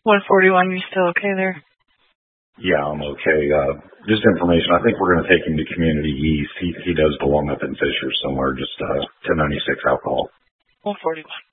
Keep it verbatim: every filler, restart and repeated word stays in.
one forty-one, you still okay there? Yeah, I'm okay. Uh, just information. I think we're going to take him to Community East. He he does belong up in Fisher somewhere. Just uh, ten ninety-six alcohol. one forty-one.